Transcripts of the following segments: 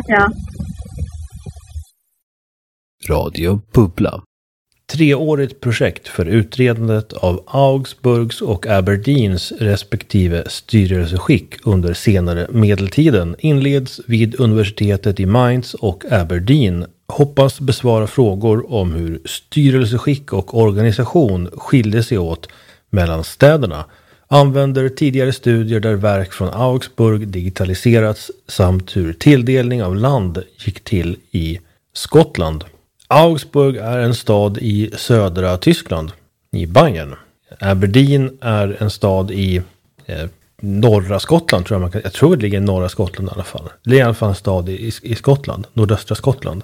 heter jag. Radio Bubbla. 3-årigt projekt för utredandet av Augsburgs och Aberdeens respektive styrelseskick under senare medeltiden inleds vid universitetet i Mainz och Aberdeen. Hoppas besvara frågor om hur styrelseskick och organisation skilde sig åt mellan städerna. Använder tidigare studier där verk från Augsburg digitaliserats samt hur tilldelning av land gick till i Skottland. Augsburg är en stad i södra Tyskland, i Bayern. Aberdeen är en stad i norra Skottland, tror jag. Jag tror det ligger i norra Skottland i alla fall. Det är i alla fall en stad i Skottland, nordöstra Skottland.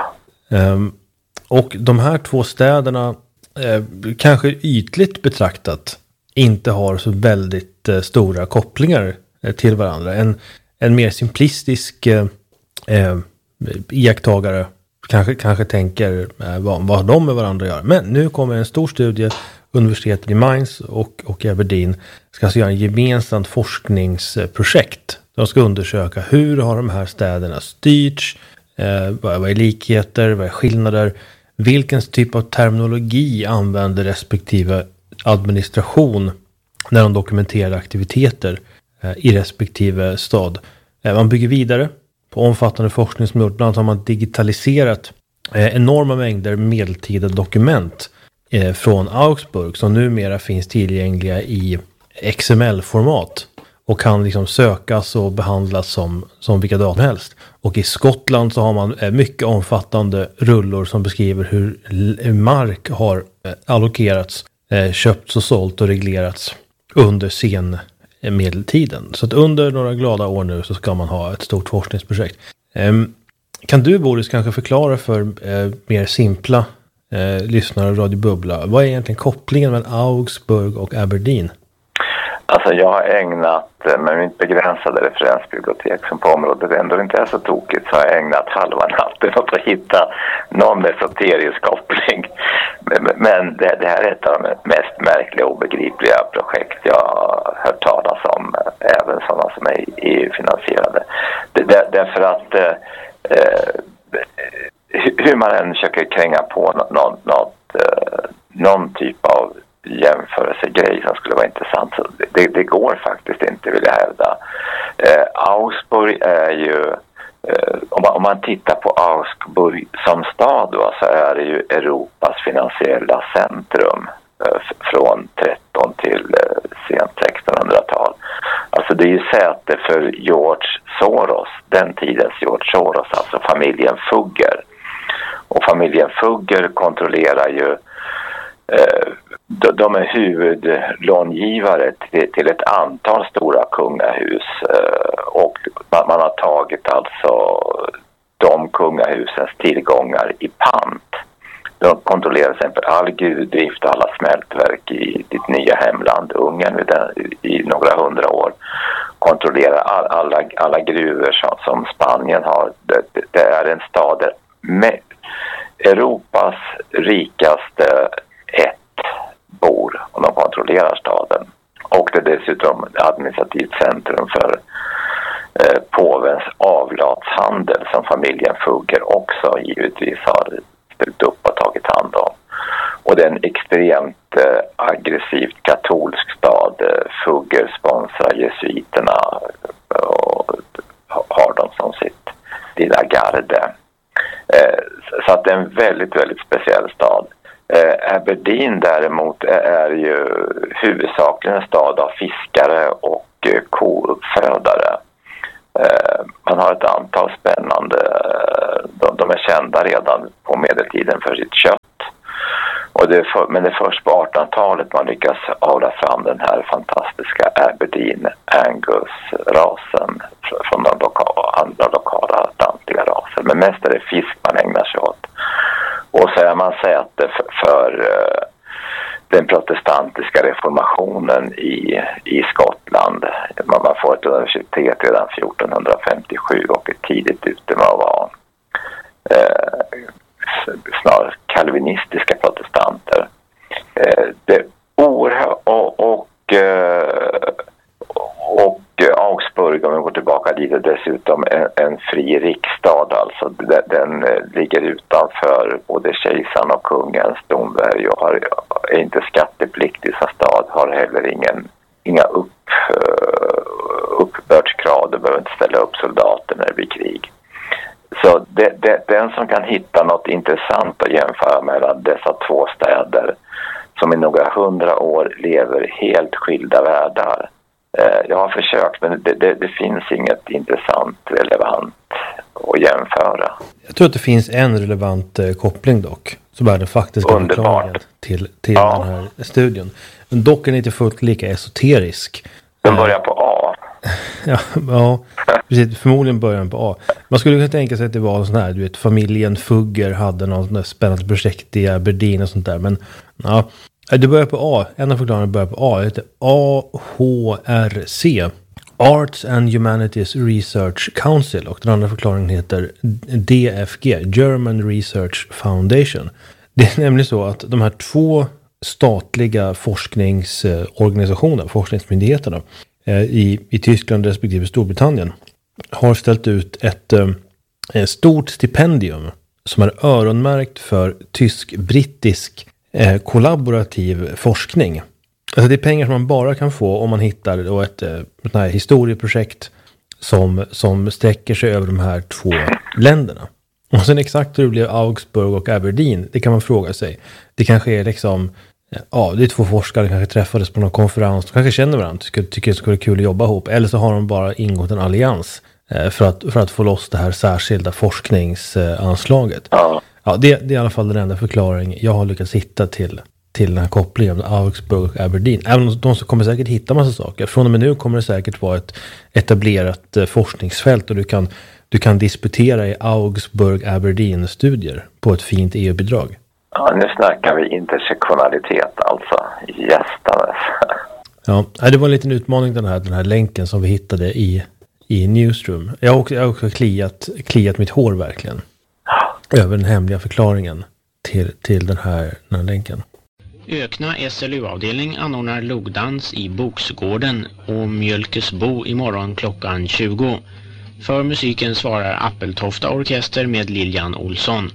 Och de här två städerna, kanske ytligt betraktat, inte har så väldigt stora kopplingar till varandra. En mer simplistisk iakttagare kanske tänker vad de med varandra gör. Men nu kommer en stor studie. Universitetet i Mainz och Aberdeen ska göra en gemensamt forskningsprojekt. De ska undersöka hur har de här städerna styrts, vad är likheter, vad är skillnader, vilken typ av terminologi använder respektive administration när de dokumenterar aktiviteter i respektive stad. Man bygger vidare på omfattande forskning som gjort. Bland annat har man digitaliserat enorma mängder medeltida dokument från Augsburg som numera finns tillgängliga i XML-format och kan liksom sökas och behandlas som vilka data som helst. Och i Skottland så har man mycket omfattande rullor som beskriver hur mark har allokerats, köpts och sålt och reglerats under medeltiden. Så att under några glada år nu så ska man ha ett stort forskningsprojekt. Kan du, Boris, kanske förklara för mer simpla lyssnare av Radio Bubbla, vad är egentligen kopplingen mellan Augsburg och Aberdeen? Alltså jag har ägnat, med mitt begränsade referensbibliotek som på området ändå inte är så tokigt, så har jag ägnat halva natten åt att hitta någon esoterisk koppling. Men det här är ett av de mest märkliga och obegripliga projekt jag har hört talas om, även sådana som är EU-finansierade. Därför att hur man än försöker kränga på någon typ av jämförelsegrej som skulle vara intressant, så det går faktiskt inte, vill jag hävda. Augsburg är ju, om man tittar på Augsburg som stad då, så är det ju Europas finansiella centrum från 13 till sent 1600-tal. Alltså det är ju säte för George Soros, den tidens George Soros, alltså familjen Fugger. Och familjen Fugger kontrollerar ju, de är huvudlångivare till ett antal stora kungahus, och man har tagit alltså de kungahusens tillgångar i pant. De kontrollerar till exempel all gruvdrift och alla smältverk i ditt nya hemland Ungern i några 100 år. Kontrollerar alla gruvor som Spanien har. Det är en stad med Europas rikaste bor, och de kontrollerar staden. Och det är dessutom ett administrativt centrum för påvens avlatshandel som familjen Fugger också givetvis har ställt upp och tagit hand om. Och det är en extremt aggressivt katolsk stad. Fugger sponsrar jesuiterna och har dem som sitt lilla garde. Så att det är en väldigt, väldigt speciell stad. Aberdeen däremot är ju huvudsakligen en stad av fiskare och kouppfödare. Man har ett antal spännande, de är kända redan på medeltiden för sitt kött. Men det är först på 1800-talet man lyckas hålla fram den här fantastiska Aberdeen Angus-rasen från de andra lokala atlantiska raser. Men mest är det fisk man ägnar sig åt. Och så är man säte för den protestantiska reformationen i Skottland. Man får ett universitet redan 1457 och är tidigt ute med att vara snarare kalvinistiska protestanter. Det är oerhört och Augsburg, om vi går tillbaka dit, är dessutom en fri riksstad. Alltså den ligger utanför både kejsaren och kungens domvärj och är inte skattepliktig som stad. Har heller inga uppbördskrav. Du behöver inte ställa upp soldater när det blir krig. Så den som kan hitta något intressant att jämföra mellan dessa två städer som i några 100 år lever helt skilda världar. Jag har försökt, men det finns inget intressant, relevant att jämföra. Jag tror att det finns en relevant koppling dock, som är den faktiska förklaringen till den här studien. Men dock är den inte fullt lika esoterisk. Den börjar på A. Ja, precis. Förmodligen börjar den på A. Man skulle kunna tänka sig att det var sån här, du vet, familjen Fugger hade något spännande projekt i Aberdeen och sånt där. Men ja, det börjar på A. En av förklaringarna börjar på A. Det heter AHRC. Arts and Humanities Research Council. Och den andra förklaringen heter DFG. German Research Foundation. Det är nämligen så att de här två statliga forskningsorganisationerna, forskningsmyndigheterna i Tyskland respektive Storbritannien har ställt ut ett stort stipendium som är öronmärkt för tysk-brittisk kollaborativ forskning. Alltså det är pengar som man bara kan få om man hittar då ett här historieprojekt som sträcker sig över de här två länderna. Och sen exakt hur det blev Augsburg och Aberdeen, det kan man fråga sig. Det kanske är liksom, ja, det är två forskare kanske träffades på någon konferens, de kanske känner varandra, tycker det skulle vara kul att jobba ihop. Eller så har de bara ingått en allians för att få loss det här särskilda forskningsanslaget. Ja, det är i alla fall den enda förklaring jag har lyckats hitta till den här kopplingen med Augsburg och Aberdeen. Även om de kommer säkert hitta massa saker. Från och med nu kommer det säkert vara ett etablerat forskningsfält och du kan disputera i Augsburg-Aberdeen-studier på ett fint EU-bidrag. Ja, nu snackar vi intersektionalitet alltså. Gästandes. Ja, det var en liten utmaning den här länken som vi hittade i Newsroom. Jag har också kliat mitt hår verkligen. Över den hemliga förklaringen till den här länken. Ökna SLU-avdelning anordnar logdans i Boksgården och Mjölkesbo imorgon klockan 20. För musiken svarar Appeltofta orkester med Lilian Olsson.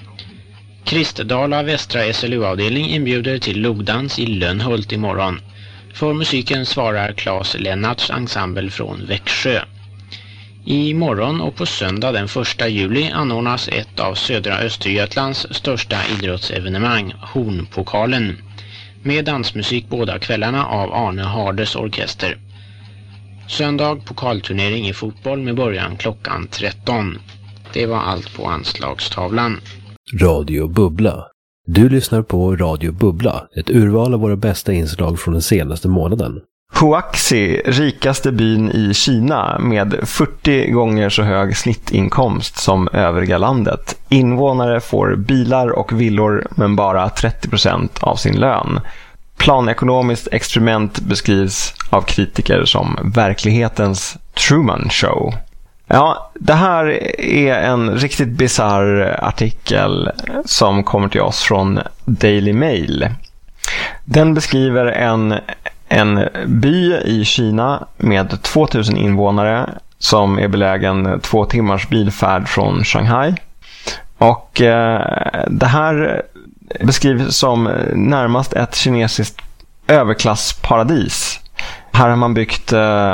Kristdala Västra SLU-avdelning inbjuder till logdans i Lönnhult imorgon. För musiken svarar Claes Lennarts ensemble från Växjö. I morgon och på söndag den 1 juli anordnas ett av södra Östergötlands största idrottsevenemang, Hornpokalen, med dansmusik båda kvällarna av Arne Hardes orkester. Söndag pokalturnering i fotboll med början klockan 13. Det var allt på anslagstavlan. Radio Bubbla. Du lyssnar på Radio Bubbla, ett urval av våra bästa inslag från den senaste månaden. Huaxi, rikaste byn i Kina med 40 gånger så hög snittinkomst som övriga landet. Invånare får bilar och villor men bara 30% av sin lön. Planekonomiskt experiment beskrivs av kritiker som verklighetens Truman Show. Ja, det här är en riktigt bizarr artikel som kommer till oss från Daily Mail. Den beskriver en by i Kina med 2000 invånare som är belägen 2 timmars bilfärd från Shanghai. Och det här beskrivs som närmast ett kinesiskt överklassparadis. Här har man byggt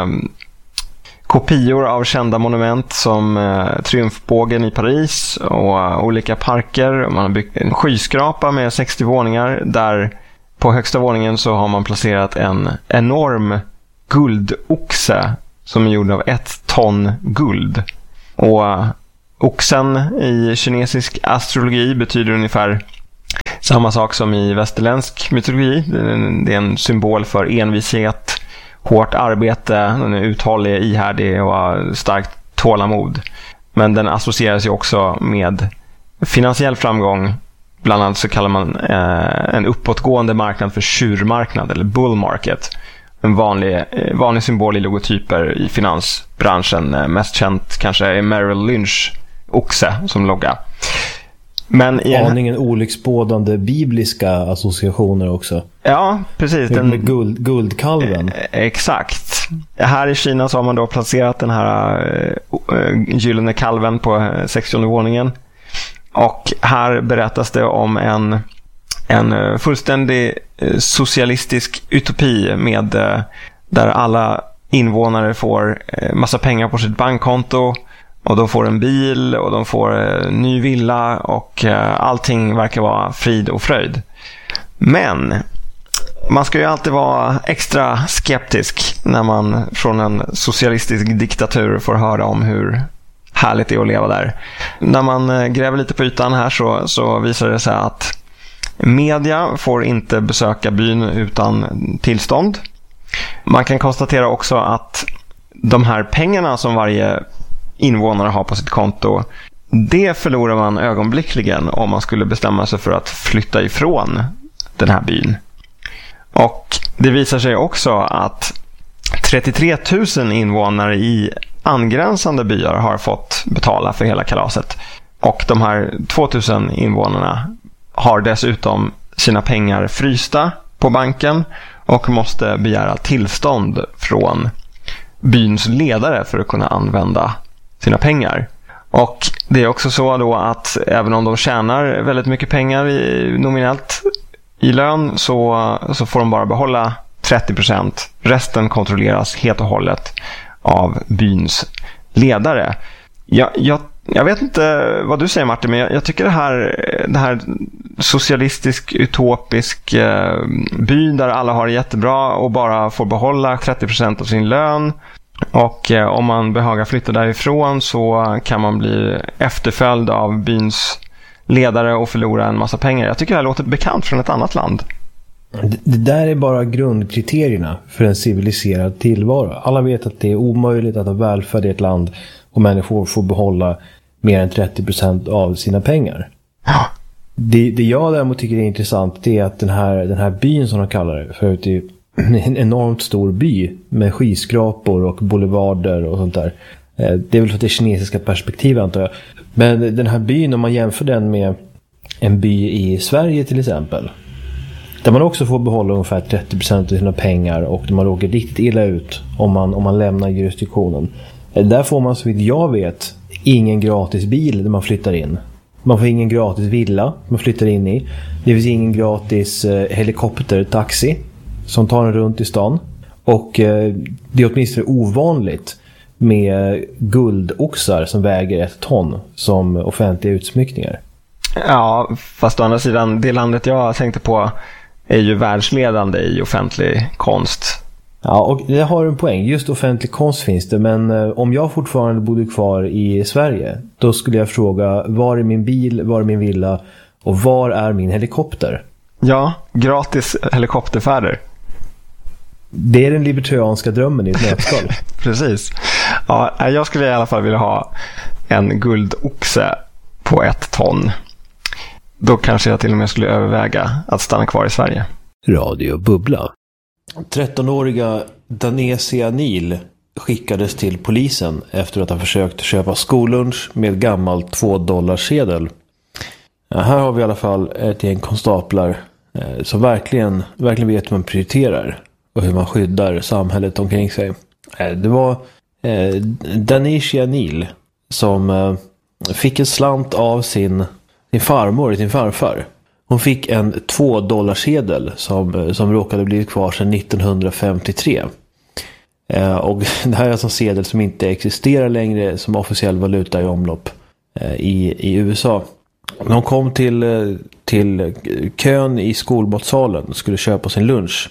kopior av kända monument som Triumfbågen i Paris och olika parker. Man har byggt en skyskrapa med 60 våningar där på högsta våningen så har man placerat en enorm guldoxe som är gjord av 1 ton guld. Och oxen i kinesisk astrologi betyder ungefär samma sak som i västerländsk mytologi. Det är en symbol för envishet, hårt arbete, den är uthållig, ihärdig och har starkt tålamod. Men den associeras ju också med finansiell framgång. Bland annat så kallar man en uppåtgående marknad för tjurmarknad eller bull market. En vanlig symbol i logotyper i finansbranschen. Mest känt kanske är Merrill Lynch oxe som logga. Men aningen olycksbådande bibliska associationer också. Ja, precis. Med guldkalven. Exakt. här i Kina så har man då placerat den här gyllene kalven på 60:e våningen. Och här berättas det om en fullständig socialistisk utopi med där alla invånare får massa pengar på sitt bankkonto och de får en bil och de får en ny villa och allting verkar vara frid och fröjd. Men man ska ju alltid vara extra skeptisk när man från en socialistisk diktatur får höra om hur härligt det är att leva där. När man gräver lite på ytan här så visar det sig att media får inte besöka byn utan tillstånd. Man kan konstatera också att de här pengarna som varje invånare har på sitt konto, det förlorar man ögonblickligen om man skulle bestämma sig för att flytta ifrån den här byn. Och det visar sig också att 33 000 invånare i angränsande byar har fått betala för hela kalaset. Och de här 2000 invånarna har dessutom sina pengar frysta på banken och måste begära tillstånd från byns ledare för att kunna använda sina pengar. Och det är också så då att även om de tjänar väldigt mycket pengar nominellt i lön så får de bara behålla 30%. Resten kontrolleras helt och hållet av byns ledare. Jag vet inte vad du säger, Martin, men jag tycker det här socialistisk, utopisk by där alla har det jättebra och bara får behålla 30% av sin lön. Och om man behagar flytta därifrån så kan man bli efterföljd av byns ledare och förlora en massa pengar. Jag tycker det här låter bekant från ett annat land. Det där är bara grundkriterierna för en civiliserad tillvaro. Alla vet att det är omöjligt att ha välfärd i ett land och människor får behålla mer än 30% av sina pengar. Ja. Det jag däremot tycker är intressant är att den här byn som de kallar det, för det är en enormt stor by med skyskrapor och boulevarder och sånt där. Det är väl för det kinesiska perspektivet, antar jag. Men den här byn, om man jämför den med en by i Sverige till exempel, där man också får behålla ungefär 30% av sina pengar och man råkar riktigt illa ut om man lämnar jurisdiktionen. Där får man, så vitt jag vet, ingen gratis bil när man flyttar in. Man får ingen gratis villa man flyttar in i. Det finns ingen gratis helikoptertaxi som tar en runt i stan. Och det är åtminstone ovanligt med guldoxar som väger 1 ton som offentliga utsmyckningar. Ja, fast å andra sidan, det landet jag tänkte på är ju världsledande i offentlig konst. Ja, och det har en poäng. Just offentlig konst finns det, men om jag fortfarande bodde kvar i Sverige, då skulle jag fråga: var är min bil, var är min villa och var är min helikopter? Ja, gratis helikopterfärder. Det är den libertarianska drömmen i ett nötskal. Precis. Ja, jag skulle i alla fall vilja ha en guldoxe på 1 ton. Då kanske jag till och med skulle överväga att stanna kvar i Sverige. Radio Bubbla. 13-åriga Danesia Nil skickades till polisen efter att ha försökt köpa skollunch med gammalt $2-sedel. Ja, här har vi i alla fall ett gäng konstaplar som verkligen vet hur man prioriterar och hur man skyddar samhället omkring sig. Det var Danesia Nil som fick en slant av sin farmor, sin farfar. Hon fick en $2-sedel som råkade bli kvar sedan 1953. Och det här är alltså en sedel som inte existerar längre som officiell valuta i omlopp i USA. När hon kom till kön i skolmatsalen och skulle köpa sin lunch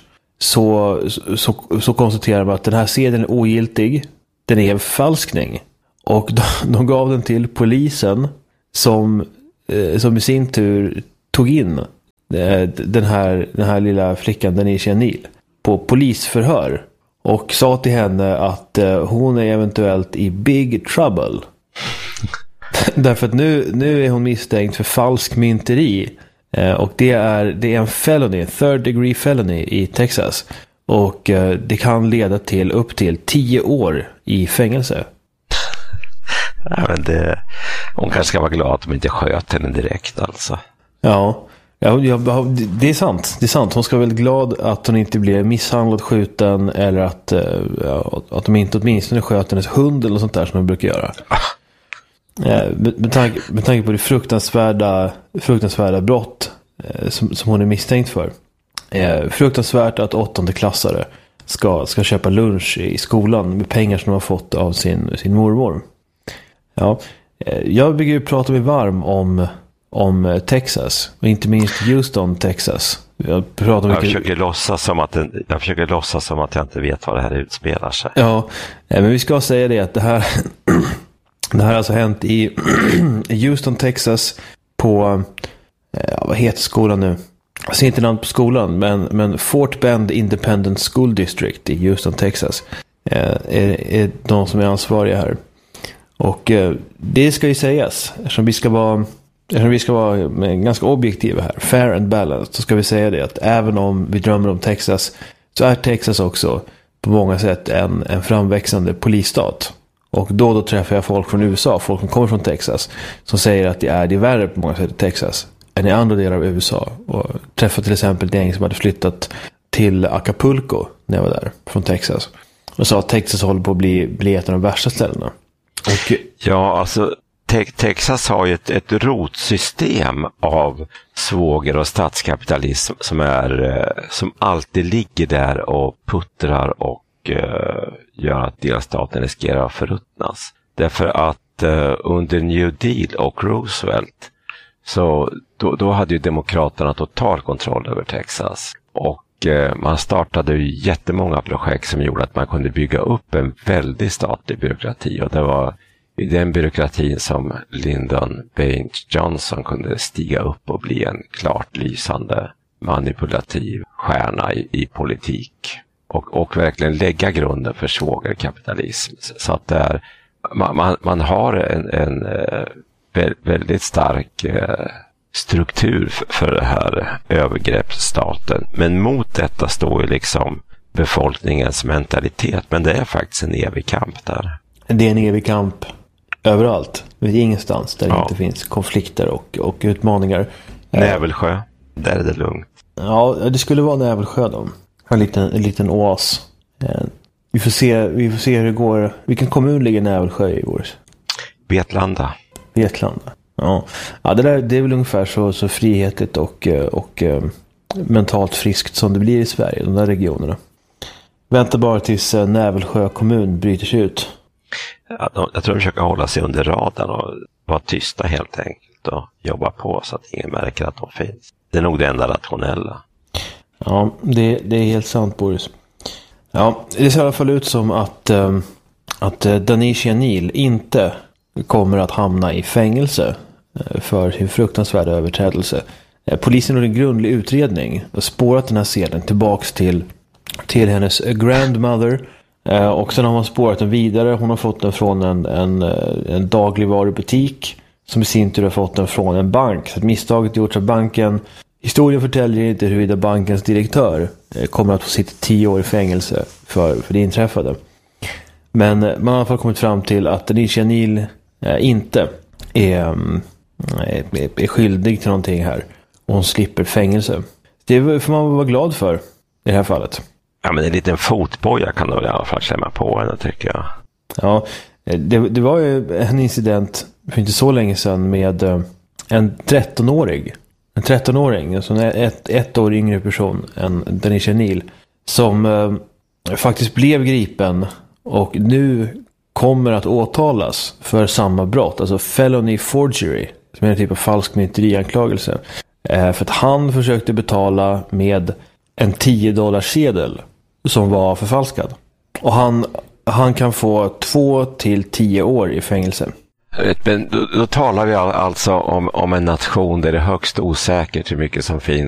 så konstaterade man att den här sedeln är ogiltig. Den är en förfalskning. Och de gav den till polisen som i sin tur tog in den här lilla flickan Danesia Nil på polisförhör och sa till henne att hon är eventuellt i big trouble. Därför att nu är hon misstänkt för falsk mynteri och det är en felony, en 3rd degree felony i Texas, och det kan leda till upp till 10 år i fängelse. Ja, men hon kanske ska vara glad att de inte sköt henne direkt alltså. Ja, Ja, det är sant. Det är sant. Hon ska vara väldigt glad att hon inte blir misshandlad, skjuten eller att de inte åtminstone sköt hennes hund eller sånt där som de brukar göra. Med tanke på det fruktansvärda brott som hon är misstänkt för. Fruktansvärt att 8:e-klassare ska köpa lunch i skolan med pengar som de har fått av sin mormor. Ja, jag bygger prata mig varm om Texas och inte minst Houston, Texas. Jag försöker låtsas som att jag inte vet vad det här utspelar sig. Ja, men vi ska säga det att det här har alltså hänt i Houston, Texas på vad heter skolan nu? Jag ser inte namn på skolan, men Fort Bend Independent School District i Houston, Texas är de som är ansvariga här. Och det ska ju sägas, eftersom vi ska vara ganska objektiva här, fair and balanced, så ska vi säga det att även om vi drömmer om Texas så är Texas också på många sätt en framväxande polisstat. Och då träffar jag folk från USA, folk som kommer från Texas, som säger att det är värre på många sätt i Texas än i andra delar av USA. Och träffade till exempel ett gäng som hade flyttat till Acapulco när jag var där, från Texas. Och sa att Texas håller på att bli ett av de värsta ställena. Och ja, alltså Texas har ju ett rotsystem av svåger- och statskapitalism som alltid ligger där och puttrar och gör att delstaten riskerar att förruttnas. Därför att under New Deal och Roosevelt så då hade ju demokraterna total kontroll över Texas. Och man startade ju jättemånga projekt som gjorde att man kunde bygga upp en väldigt statlig byråkrati. Och det var i den byråkratin som Lyndon Baines Johnson kunde stiga upp och bli en klart lysande manipulativ stjärna i politik. Och verkligen lägga grunden för svågerkapitalism. Så att man har en väldigt stark struktur för det här övergreppsstaten. Men mot detta står ju liksom befolkningens mentalitet. Men det är faktiskt en evig kamp där. Det är en evig kamp överallt. Det är ingenstans där det inte finns konflikter och utmaningar. Nävelsjö, där är det lugnt. Ja, det skulle vara Nävelsjö då. En liten oas. Vi får se hur det går. Vilken kommun ligger Nävelsjö i år? Vetlanda. Ja, det är väl ungefär så frihetligt och mentalt friskt som det blir i Sverige, de där regionerna. Vänta bara tills Nävelsjö kommun bryter sig ut. Ja, jag tror de försöker hålla sig under radarn och vara tysta helt enkelt och jobba på så att ingen märker att de finns. Det är nog det enda rationella. Ja, det är helt sant, Boris. Ja, det ser i alla fall ut som att Danisha Neal inte kommer att hamna i fängelse för sin fruktansvärda överträdelse. Polisen har en grundlig utredning och spårat den här sedeln tillbaks till hennes grandmother. Och sen har man spårat den vidare. Hon har fått den från en dagligvarubutik som i sin tur har fått den från en bank. Så att misstaget gjorts av banken. Historien förtäljer inte huruvida bankens direktör kommer att få sitta 10 år i fängelse för det inträffade. Men man har i alla fall kommit fram till att Danisha Neal inte är skyldig till någonting här. Och hon slipper fängelse. Det får man vara glad för i det här fallet. Ja, men en liten fotboja kan du i alla fall klämma på henne, tycker jag. Ja, det var ju en incident för inte så länge sedan med en 13-åring. En 13-åring, alltså ett år yngre person än Danisha Neal, som faktiskt blev gripen och nu kommer att åtalas för samma brott, alltså felony forgery, som är en typ av falsk myterianklagelse. För att han försökte betala med en $10 som var förfalskad. Och han kan få 2 till 10 år i fängelse. Men då talar vi alltså om en nation där det är högst osäkert hur mycket som finns